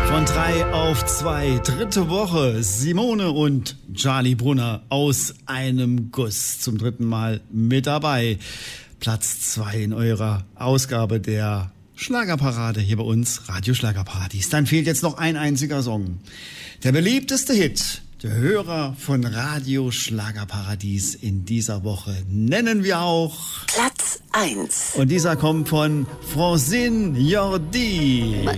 Von 3 auf 2, dritte Woche. Simone und Charlie Brunner aus einem Guss. Zum dritten Mal mit dabei. Platz 2 in eurer Ausgabe der Schlagerparade hier bei uns, Radio Schlagerparadies. Dann fehlt jetzt noch ein einziger Song. Der beliebteste Hit der Hörer von Radio Schlagerparadies in dieser Woche nennen wir auch Platz 1. Und dieser kommt von Francine Jordi.